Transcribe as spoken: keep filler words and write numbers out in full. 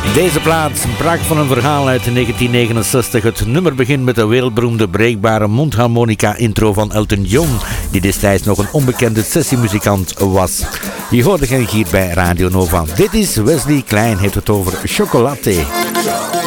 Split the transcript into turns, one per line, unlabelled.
Deze plaat brak van een verhaal uit negentien negenenzestig. Het nummer begint met de wereldberoemde breekbare mondharmonica-intro van Elton John, die destijds nog een onbekende sessiemuzikant was. Je hoorde hem hier bij Radio Nova. Dit is Wesley Klein, heeft het over chocolate.